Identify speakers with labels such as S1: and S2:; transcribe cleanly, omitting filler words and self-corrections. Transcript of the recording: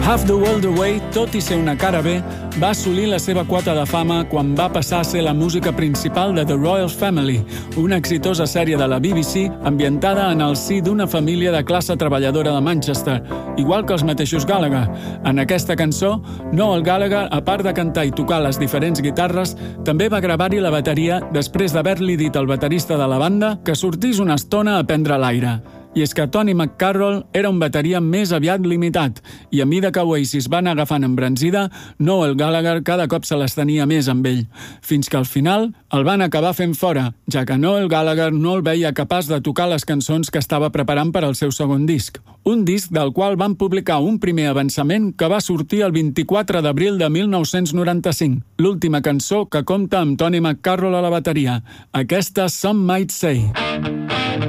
S1: Half the World Away, tot i ser una cara B, va assolir la seva quota de fama quan va passar a ser la música principal de The Royal Family, una exitosa sèrie de la BBC ambientada en el si d'una família de classe treballadora de Manchester, igual que els mateixos Gallagher. En aquesta cançó, Noel Gallagher, a part de cantar i tocar les diferents guitarres, també va gravar-hi la bateria després d'haver-li dit al baterista de la banda que sortís una estona a prendre l'aire. I és que Tony McCarroll era un bateria més aviat limitat, i a mida que Oasis van agafant embranzida, Noel Gallagher cada cop se les tenia més amb ell, fins que al final el van acabar fent fora, ja que Noel Gallagher no el veia capaç de tocar les cançons que estava preparant per al seu segon disc. Un disc del qual van publicar un primer avançament que va sortir el 24 d'abril de 1995, l'última cançó que compta amb Tony McCarroll a la bateria, aquesta Some Might Say.